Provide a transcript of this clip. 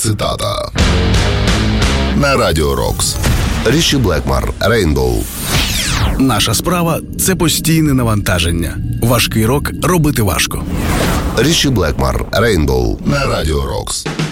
цитата. На Радіо Рокс. Річі Блекмор, Rainbow. Наша справа – це постійне навантаження. Важкий рок робити важко. Річі Блекмор, Rainbow. На Радіо Рокс.